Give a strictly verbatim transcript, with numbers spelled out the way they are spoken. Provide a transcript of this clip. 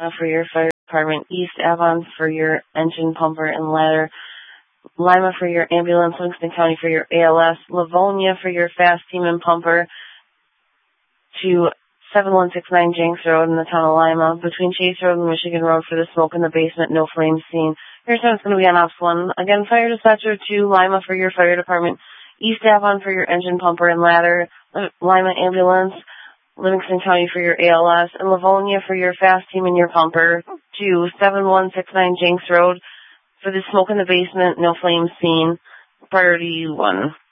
for your fire department, East Avon for your engine pumper and ladder, Lima for your ambulance, Livingston County for your A L S, Livonia for your fast team and pumper, to seven one six nine Jenks Road in the town of Lima, between Chase Road and Michigan Road for the smoke in the basement, no flames seen. Your time's going to be on ops one. Again, fire dispatcher two, Lima for your fire department, East Avon for your engine pumper and ladder, Lima ambulance, Livingston County for your A L S, and Livonia for your fast team and your pumper, to seven one six nine Jenks Road for the smoke in the basement, no flames seen. Priority one.